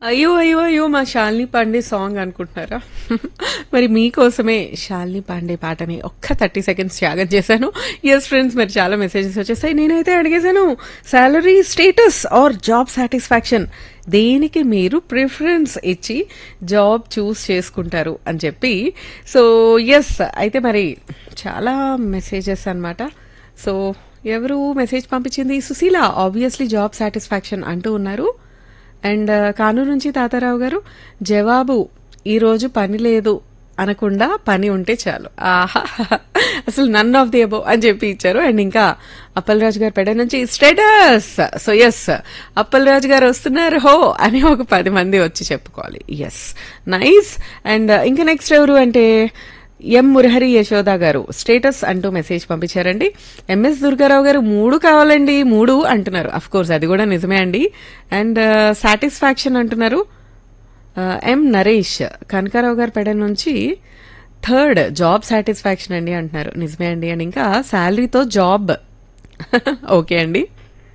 అయ్యో అయ్యో అయ్యో మా శాలిని పాండే సాంగ్ అనుకుంటున్నారా? మరి మీకోసమే శాలిని పాండే పాటని ఒక్క 30 సెకండ్స్ త్యాగం చేశాను. ఎస్ ఫ్రెండ్స్, మరి చాలా మెసేజెస్ వచ్చేసాయి. నేనైతే అడిగేశాను, salary, status are job satisfaction, దేనికి మీరు ప్రిఫరెన్స్ ఇచ్చి జాబ్ చూస్ చేసుకుంటారు అని చెప్పి. సో ఎస్, అయితే మరి చాలా మెసేజెస్ అన్నమాట. సో ఎవరు మెసేజ్ పంపించింది? సుశీల ఆబ్వియస్లీ జాబ్ సాటిస్ఫాక్షన్ అంటూ ఉన్నారు. అండ్ కానూరు నుంచి తాతారావు గారు జవాబు, ఈరోజు పని లేదు అనకుండా పని ఉంటే చాలు. ఆహా, అసలు నన్ ఆఫ్ ది అబోవ్ అని చెప్పి ఇచ్చారు. అండ్ ఇంకా అప్పలరాజు గారు పెడ నుంచి స్టేటస్. సో ఎస్, అప్పలరాజు గారు వస్తున్నారు హో అని ఒక 10 మంది వచ్చి చెప్పుకోవాలి. Yes, nice. అండ్ ఇంకా నెక్స్ట్ ఎవరు అంటే ఎం మురహరి యశోద గారు స్టేటస్ అంటూ మెసేజ్ పంపించారండి. ఎంఎస్ దుర్గారావు గారు 3 కావాలండి 3 అంటున్నారు. అఫ్ కోర్స్ అది కూడా నిజమే అండి. అండ్ సాటిస్ఫాక్షన్ అంటున్నారు. ఎం నరేష్ కనకారావు గారు పెడ నుంచి 3rd జాబ్ సాటిస్ఫాక్షన్ అండి అంటున్నారు. నిజమే అండి. అండ్ ఇంకా శాలరీతో జాబ్ ఓకే అండి.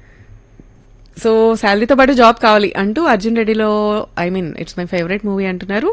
సో శాలరీతో పాటు జాబ్ కావాలి అంటూ Arjun రెడ్డిలో it's my favourite movie అంటున్నారు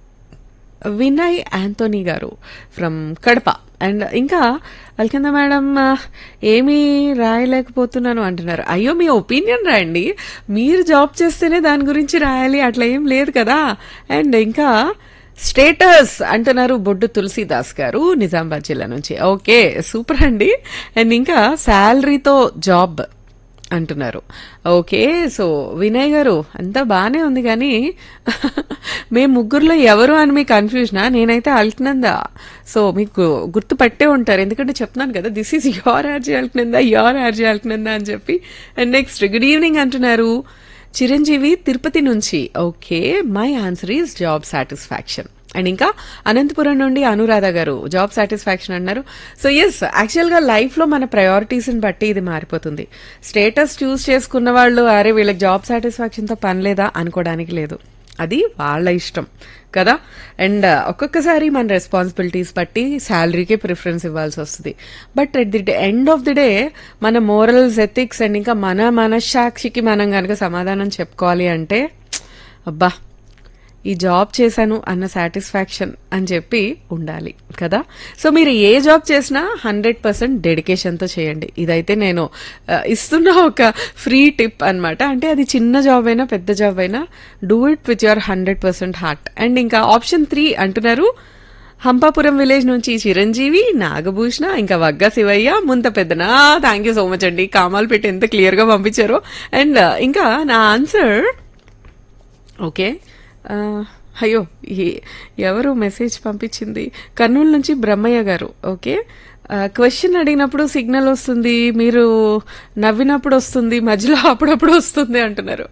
వినయ్ ఆంటోనీ గారు ఫ్రమ్ కడప. అండ్ ఇంకా అల్కింద మేడం ఏమీ రాయలేకపోతున్నాను అంటున్నారు. అయ్యో, మీ ఒపీనియన్ రాయండి, మీరు జాబ్ చేస్తేనే దాని గురించి రాయాలి, అట్లా ఏం లేదు కదా. అండ్ ఇంకా స్టేటస్ అంటున్నారు బొడ్డు తులసీదాస్ గారు నిజామాబాద్ జిల్లా నుంచి. ఓకే, సూపర్ అండి. అండ్ ఇంకా శాలరీతో జాబ్ అంటున్నారు. ఓకే, సో వినయ్ గారు అంతా బానే ఉంది, కానీ మేము ముగ్గురులో ఎవరు అని మీ కన్ఫ్యూజనా? నేనైతే అల్కనందా. సో మీకు గుర్తు పట్టే ఉంటారు, ఎందుకంటే చెప్తున్నాను కదా, this is your RG అల్కనందా, your RG అల్కనందా అని చెప్పి. అండ్ నెక్స్ట్ గుడ్ ఈవినింగ్ అంటున్నారు చిరంజీవి తిరుపతి నుంచి. Okay, my answer is job satisfaction. And ఇంకా అనంతపురం నుండి అనురాధ గారు జాబ్ సాటిస్ఫాక్షన్ అన్నారు. సో ఎస్, యాక్చువల్గా లైఫ్లో మన ప్రయారిటీస్ని బట్టి ఇది మారిపోతుంది. స్టేటస్ చూస్ చేసుకున్న వాళ్ళు అరే వీళ్ళకి జాబ్ సాటిస్ఫాక్షన్తో పని లేదా అనుకోవడానికి లేదు, అది వాళ్ళ ఇష్టం కదా. అండ్ ఒక్కొక్కసారి మన రెస్పాన్సిబిలిటీస్ బట్టి శాలరీకే ప్రిఫరెన్స్ ఇవ్వాల్సి వస్తుంది. But at the end of the day మన మోరల్స్, ఎథిక్స్ అండ్ ఇంకా మన మనస్సాక్షికి మనం కనుక సమాధానం చెప్పుకోవాలి అంటే, అబ్బా ఈ జాబ్ చేశాను అన్న సాటిస్ఫాక్షన్ అని చెప్పి ఉండాలి కదా. సో మీరు ఏ జాబ్ చేసినా 100% డెడికేషన్తో చేయండి. ఇదైతే నేను ఇస్తున్న ఒక ఫ్రీ టిప్ అన్నమాట. అంటే అది చిన్న జాబ్ అయినా పెద్ద జాబ్ అయినా do it with your 100% heart. And ఇంకా ఆప్షన్ 3 అంటున్నారు హంపాపురం విలేజ్ నుంచి చిరంజీవి, నాగభూషణ, ఇంకా వగ్గ శివయ్య, ముంత పెద్దనా. థ్యాంక్ యూ సో మచ్ అండి, కామాలు పెట్టి ఎంత క్లియర్గా పంపించారో. అండ్ ఇంకా నా ఆన్సర్ ఓకే. అయ్యో, ఎవరు మెసేజ్ పంపించింది? కర్నూలు నుంచి బ్రహ్మయ్య గారు. ఓకే, క్వశ్చన్ అడిగినప్పుడు సిగ్నల్ వస్తుంది, మీరు నవ్వినప్పుడు వస్తుంది, మధ్యలో అప్పుడప్పుడు వస్తుంది అంటున్నారు.